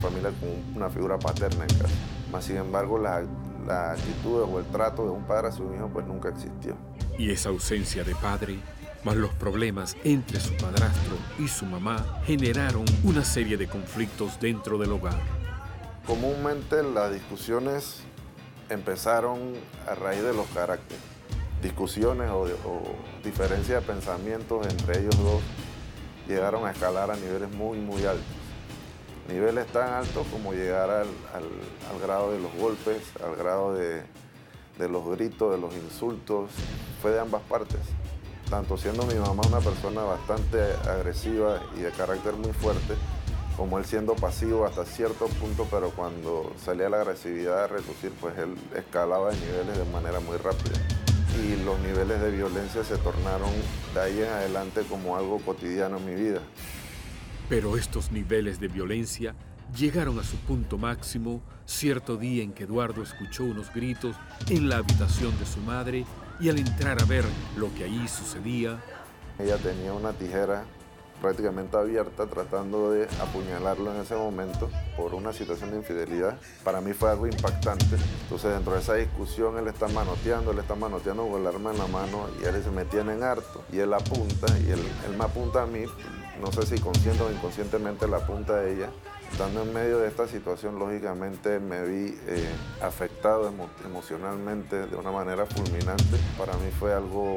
familia con una figura paterna en casa. Mas, sin embargo, la actitud o el trato de un padre a su hijo pues nunca existió. Y esa ausencia de padre, más los problemas entre su padrastro y su mamá, generaron una serie de conflictos dentro del hogar. Comúnmente las discusiones empezaron a raíz de los caracteres. Discusiones o diferencias de pensamientos entre ellos dos llegaron a escalar a niveles muy altos. Niveles tan altos como llegar al grado de los golpes, al grado de los gritos, de los insultos. Fue de ambas partes. Tanto siendo mi mamá una persona bastante agresiva y de carácter muy fuerte, como él siendo pasivo hasta cierto punto, pero cuando salía la agresividad a reducir, pues él escalaba de niveles de manera muy rápida. Y los niveles de violencia se tornaron de ahí en adelante como algo cotidiano en mi vida. Pero estos niveles de violencia llegaron a su punto máximo cierto día en que Eduardo escuchó unos gritos en la habitación de su madre y al entrar a ver lo que allí sucedía... Ella tenía una tijera prácticamente abierta tratando de apuñalarlo en ese momento por una situación de infidelidad. Para mí fue algo impactante. Entonces dentro de esa discusión él está manoteando con el arma en la mano y él se me tiene en harto y él apunta y él me apunta a mí, no sé si consciente o inconscientemente la apunta a ella. Estando en medio de esta situación, lógicamente me vi afectado emocionalmente de una manera fulminante. Para mí fue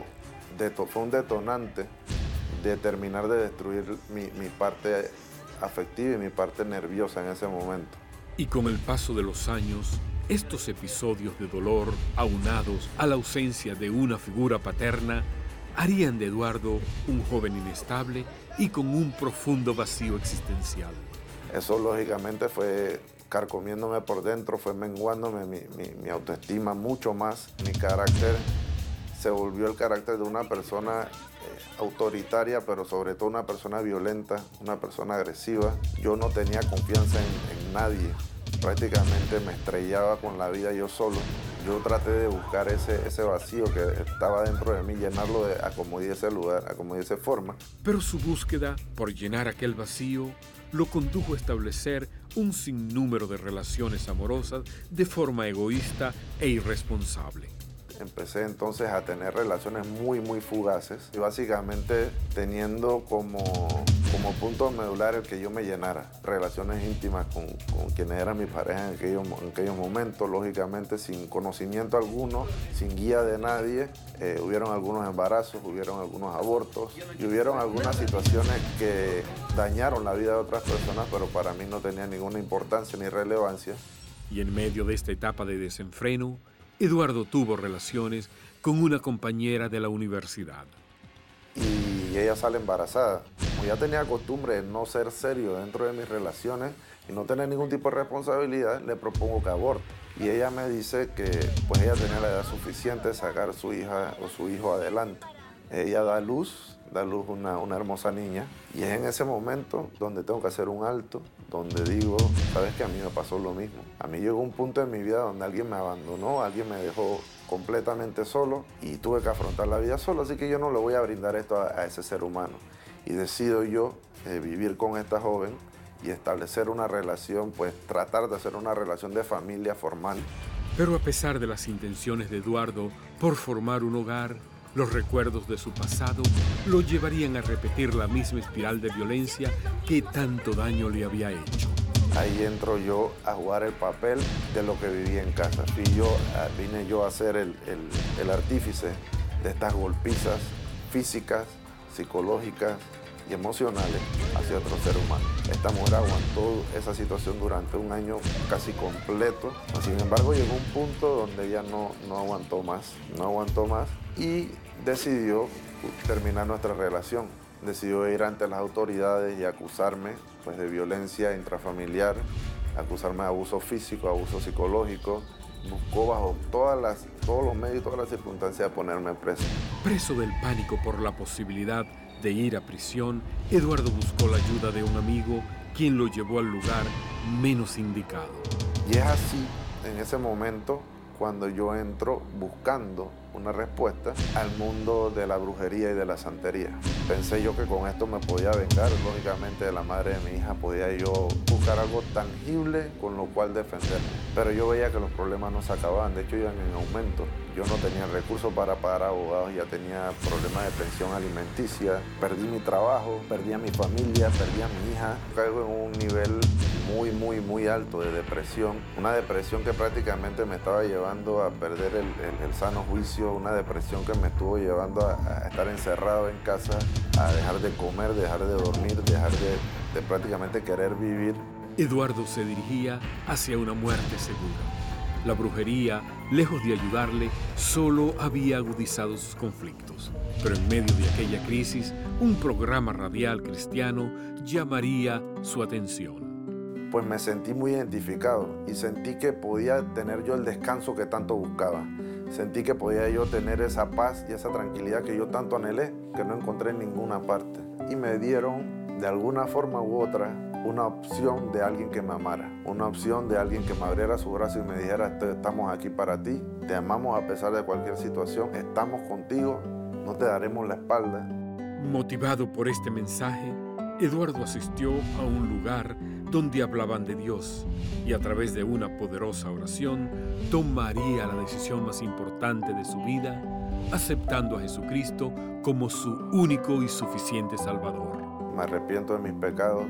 fue un detonante de terminar de destruir mi parte afectiva y mi parte nerviosa en ese momento. Y con el paso de los años, estos episodios de dolor, aunados a la ausencia de una figura paterna, harían de Eduardo un joven inestable y con un profundo vacío existencial. Eso lógicamente fue carcomiéndome por dentro, fue menguándome mi autoestima mucho más. Mi carácter se volvió el carácter de una persona autoritaria, pero sobre todo una persona violenta, una persona agresiva. Yo no tenía confianza en nadie, prácticamente me estrellaba con la vida yo solo. Yo traté de buscar ese vacío que estaba dentro de mí, llenarlo de a como diese lugar, a como diese forma. Pero su búsqueda por llenar aquel vacío lo condujo a establecer un sinnúmero de relaciones amorosas de forma egoísta e irresponsable. Empecé entonces a tener relaciones muy fugaces y básicamente teniendo como punto medular el que yo me llenara. Relaciones íntimas con quienes eran mis parejas en aquellos momentos, lógicamente sin conocimiento alguno, sin guía de nadie. Hubieron algunos embarazos, hubieron algunos abortos y hubieron algunas situaciones que dañaron la vida de otras personas, pero para mí no tenía ninguna importancia ni relevancia. Y en medio de esta etapa de desenfreno, Eduardo tuvo relaciones con una compañera de la universidad. Y ella sale embarazada. Como ya tenía costumbre de no ser serio dentro de mis relaciones y no tener ningún tipo de responsabilidad, le propongo que aborte. Y ella me dice que pues ella tenía la edad suficiente de sacar a su hija o su hijo adelante. Ella da luz una hermosa niña. Y es en ese momento donde tengo que hacer un alto, donde digo, sabes que a mí me pasó lo mismo. A mí llegó un punto en mi vida donde alguien me abandonó, alguien me dejó completamente solo y tuve que afrontar la vida solo, así que yo no le voy a brindar esto a ese ser humano. Y decido yo vivir con esta joven y establecer una relación, pues tratar de hacer una relación de familia formal. Pero a pesar de las intenciones de Eduardo por formar un hogar, los recuerdos de su pasado lo llevarían a repetir la misma espiral de violencia que tanto daño le había hecho. Ahí entro yo a jugar el papel de lo que vivía en casa. Vine yo a ser el artífice de estas golpizas físicas, psicológicas y emocionales hacia otro ser humano. Esta mujer aguantó esa situación durante un año casi completo. Sin embargo, llegó un punto donde ella no aguantó más y decidió terminar nuestra relación. Decidió ir ante las autoridades y acusarme pues, de violencia intrafamiliar, acusarme de abuso físico, abuso psicológico. Buscó bajo todos los medios y todas las circunstancias de ponerme preso. Preso del pánico por la posibilidad de ir a prisión, Eduardo buscó la ayuda de un amigo, quien lo llevó al lugar menos indicado. Y es así, en ese momento, cuando yo entro buscando una respuesta al mundo de la brujería y de la santería. Pensé yo que con esto me podía vengar, lógicamente, de la madre de mi hija. Podía yo buscar algo tangible con lo cual defenderme. Pero yo veía que los problemas no se acababan, de hecho iban en aumento. Yo no tenía recursos para pagar abogados, ya tenía problemas de pensión alimenticia, perdí mi trabajo, perdí a mi familia, perdí a mi hija. Caigo en un nivel muy alto de depresión, una depresión que prácticamente me estaba llevando a perder el sano juicio, una depresión que me estuvo llevando a estar encerrado en casa, a dejar de comer, dejar de dormir, dejar de prácticamente querer vivir. Eduardo se dirigía hacia una muerte segura. La brujería, lejos de ayudarle, solo había agudizado sus conflictos. Pero en medio de aquella crisis, un programa radial cristiano llamaría su atención. Pues me sentí muy identificado y sentí que podía tener yo el descanso que tanto buscaba. Sentí que podía yo tener esa paz y esa tranquilidad que yo tanto anhelé, que no encontré en ninguna parte. Y me dieron, de alguna forma u otra, una opción de alguien que me amara, una opción de alguien que me abriera su brazo y me dijera: estamos aquí para ti, te amamos a pesar de cualquier situación, estamos contigo, no te daremos la espalda. Motivado por este mensaje, Eduardo asistió a un lugar donde hablaban de Dios y a través de una poderosa oración tomaría la decisión más importante de su vida, aceptando a Jesucristo como su único y suficiente Salvador. Me arrepiento de mis pecados,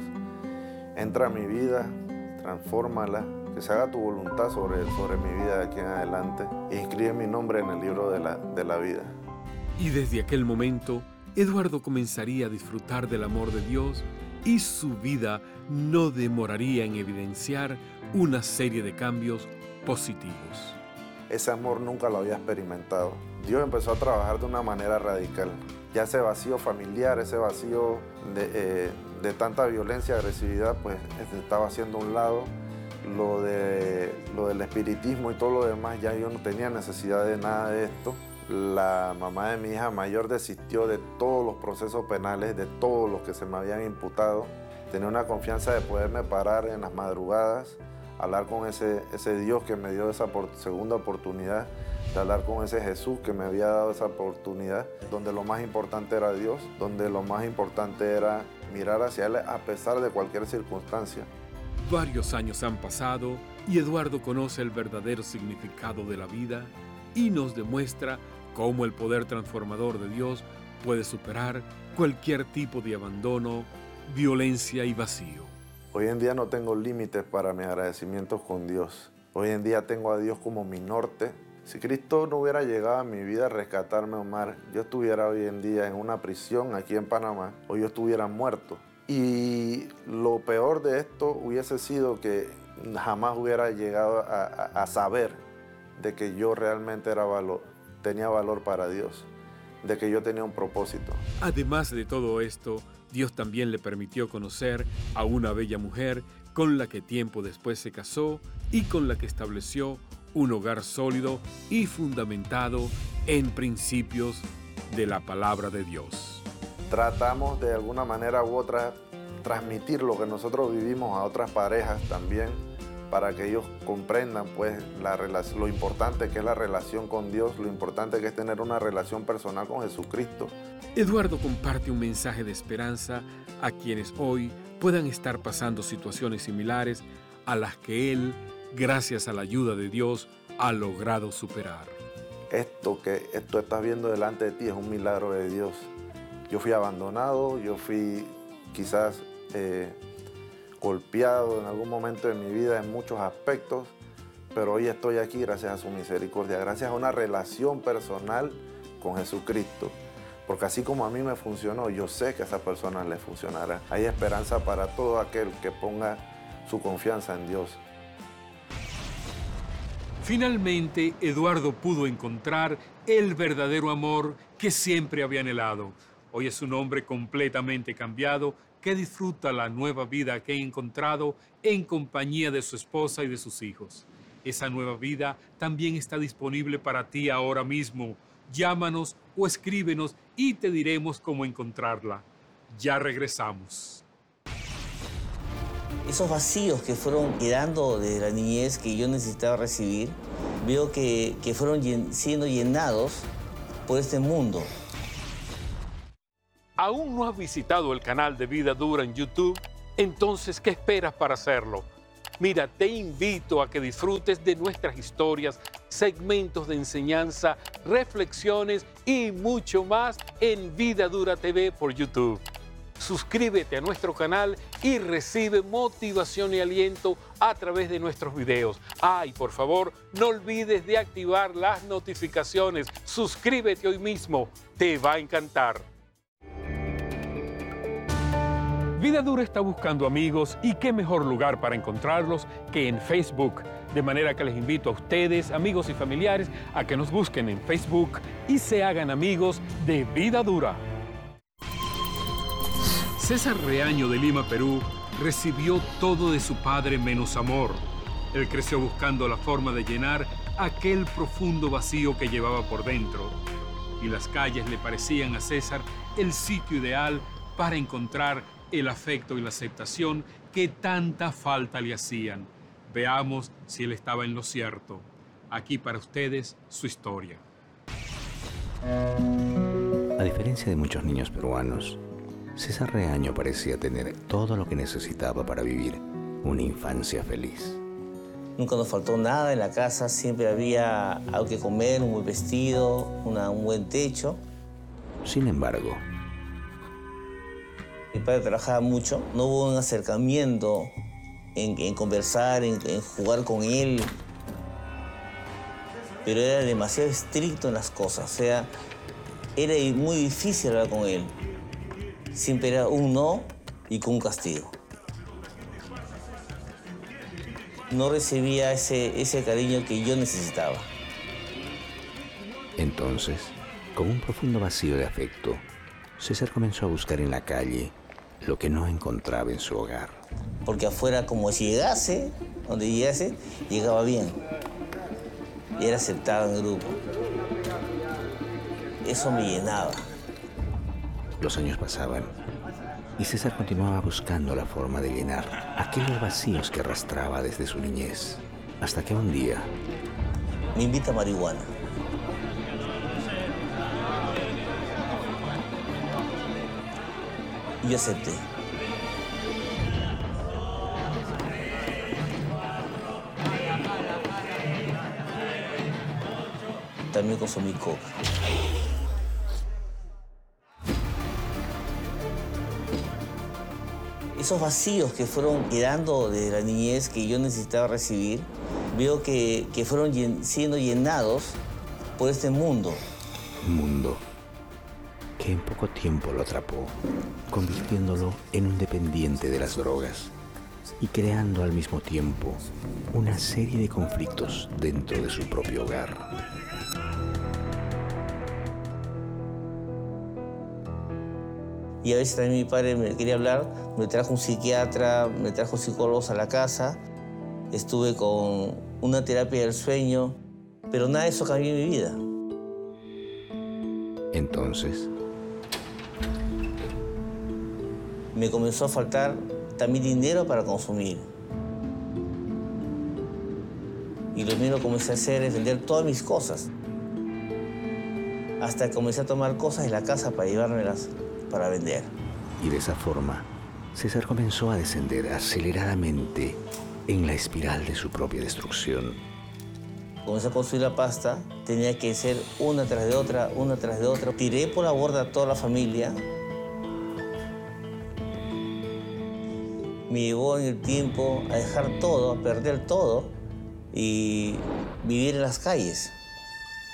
entra a mi vida, transfórmala, que se haga tu voluntad sobre mi vida de aquí en adelante e inscribe mi nombre en el libro de la vida. Y desde aquel momento, Eduardo comenzaría a disfrutar del amor de Dios y su vida no demoraría en evidenciar una serie de cambios positivos. Ese amor nunca lo había experimentado. Dios empezó a trabajar de una manera radical. Ya ese vacío familiar, ese vacío de tanta violencia, agresividad, pues se estaba haciendo a un lado. Lo del espiritismo y todo lo demás, ya yo no tenía necesidad de nada de esto. La mamá de mi hija mayor desistió de todos los procesos penales, de todos los que se me habían imputado. Tenía una confianza de poderme parar en las madrugadas, hablar con ese Dios que me dio esa segunda oportunidad, de hablar con ese Jesús que me había dado esa oportunidad, donde lo más importante era Dios, donde lo más importante era mirar hacia Él a pesar de cualquier circunstancia. Varios años han pasado y Eduardo conoce el verdadero significado de la vida y nos demuestra cómo el poder transformador de Dios puede superar cualquier tipo de abandono, violencia y vacío. Hoy en día no tengo límites para mis agradecimientos con Dios. Hoy en día tengo a Dios como mi norte. Si Cristo no hubiera llegado a mi vida a rescatarme, Omar, yo estuviera hoy en día en una prisión aquí en Panamá, o yo estuviera muerto. Y lo peor de esto hubiese sido que jamás hubiera llegado a saber de que yo realmente tenía valor para Dios, de que yo tenía un propósito. Además de todo esto, Dios también le permitió conocer a una bella mujer con la que tiempo después se casó y con la que estableció un hogar sólido y fundamentado en principios de la palabra de Dios. Tratamos de alguna manera u otra transmitir lo que nosotros vivimos a otras parejas también, para que ellos comprendan pues lo importante que es la relación con Dios, lo importante que es tener una relación personal con Jesucristo. Eduardo comparte un mensaje de esperanza a quienes hoy puedan estar pasando situaciones similares a las que él, gracias a la ayuda de Dios, ha logrado superar. Esto que estás viendo delante de ti es un milagro de Dios. Yo fui abandonado, yo fui quizás golpeado en algún momento de mi vida en muchos aspectos, pero hoy estoy aquí gracias a su misericordia, gracias a una relación personal con Jesucristo. Porque así como a mí me funcionó, yo sé que a esa persona le funcionará. Hay esperanza para todo aquel que ponga su confianza en Dios. Finalmente, Eduardo pudo encontrar el verdadero amor que siempre había anhelado. Hoy es un hombre completamente cambiado que disfruta la nueva vida que ha encontrado en compañía de su esposa y de sus hijos. Esa nueva vida también está disponible para ti ahora mismo. Llámanos o escríbenos y te diremos cómo encontrarla. Ya regresamos. Esos vacíos que fueron quedando de la niñez que yo necesitaba recibir, veo que fueron siendo llenados por este mundo. ¿Aún no has visitado el canal de Vida Dura en YouTube? Entonces, ¿qué esperas para hacerlo? Mira, te invito a que disfrutes de nuestras historias, segmentos de enseñanza, reflexiones y mucho más en Vida Dura TV por YouTube. Suscríbete a nuestro canal y recibe motivación y aliento a través de nuestros videos. Y por favor, no olvides de activar las notificaciones. Suscríbete hoy mismo, te va a encantar. Vida Dura está buscando amigos y qué mejor lugar para encontrarlos que en Facebook. De manera que les invito a ustedes, amigos y familiares, a que nos busquen en Facebook y se hagan amigos de Vida Dura. César Reaño de Lima, Perú, recibió todo de su padre menos amor. Él creció buscando la forma de llenar aquel profundo vacío que llevaba por dentro. Y las calles le parecían a César el sitio ideal para encontrar el afecto y la aceptación que tanta falta le hacían. Veamos si él estaba en lo cierto. Aquí para ustedes su historia. A diferencia de muchos niños peruanos, César Reaño parecía tener todo lo que necesitaba para vivir una infancia feliz. Nunca nos faltó nada en la casa, siempre había algo que comer, un buen vestido, un buen techo. Sin embargo, mi padre trabajaba mucho, no hubo un acercamiento en conversar, en jugar con él. Pero era demasiado estricto en las cosas, o sea, era muy difícil hablar con él. Siempre era un no y con un castigo. No recibía ese cariño que yo necesitaba. Entonces, con un profundo vacío de afecto, César comenzó a buscar en la calle lo que no encontraba en su hogar. Porque afuera, como si llegase, donde llegase, llegaba bien. Y era aceptado en el grupo. Eso me llenaba. Los años pasaban y César continuaba buscando la forma de llenar aquellos vacíos que arrastraba desde su niñez. Hasta que un día me invita a marihuana. Y yo acepté. También consumí coca. Esos vacíos que fueron quedando de la niñez que yo necesitaba recibir, veo que fueron siendo llenados por este mundo. Mundo que en poco tiempo lo atrapó, convirtiéndolo en un dependiente de las drogas y creando al mismo tiempo una serie de conflictos dentro de su propio hogar. Y a veces también mi padre me quería hablar, me trajo un psiquiatra, me trajo psicólogos a la casa, estuve con una terapia del sueño, pero nada de eso cambió mi vida. Entonces, me comenzó a faltar también dinero para consumir. Y lo primero que comencé a hacer es vender todas mis cosas. Hasta que comencé a tomar cosas de la casa para llevármelas para vender. Y de esa forma, César comenzó a descender aceleradamente en la espiral de su propia destrucción. Comencé a construir la pasta, tenía que ser una tras de otra, una tras de otra. Tiré por la borda a toda la familia. Me llevó en el tiempo a dejar todo, a perder todo y vivir en las calles.